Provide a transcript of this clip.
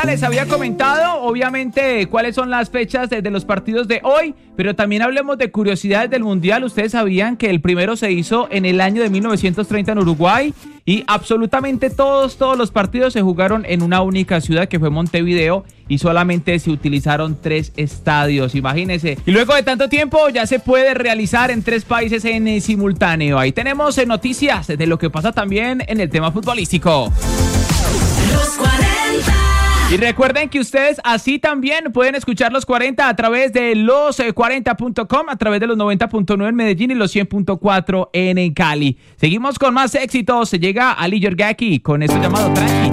les había comentado, obviamente, cuáles son las fechas de los partidos de hoy, pero también hablemos de curiosidades del Mundial. Ustedes sabían que el primero se hizo en el año de 1930 en Uruguay y absolutamente todos los partidos se jugaron en una única ciudad que fue Montevideo y solamente se utilizaron 3 estadios, imagínense. Y luego de tanto tiempo ya se puede realizar en 3 países en simultáneo. Ahí tenemos noticias de lo que pasa también en el tema futbolístico. Los 40. Y recuerden que ustedes así también pueden escuchar los 40 a través de los40.com, a través de los 90.9 en Medellín y los 100.4 en Cali. Seguimos con más éxitos. Se llega Ali Yorgaki con esto llamado Tranqui.